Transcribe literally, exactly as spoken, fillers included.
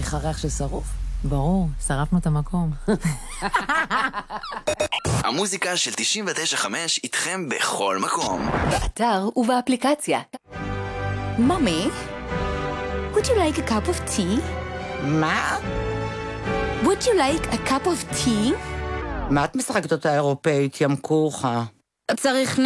צריך הריח של שרוף? ברור, שרפנו את המקום. המוזיקה של תשעים ותשע חמש איתכם בכל מקום. באתר ובאפליקציה. Mommy, would you like a cup of tea? מה? Would you like a cup of tea? מה את משחקת אותה אירופאית, ים כורחה? צריך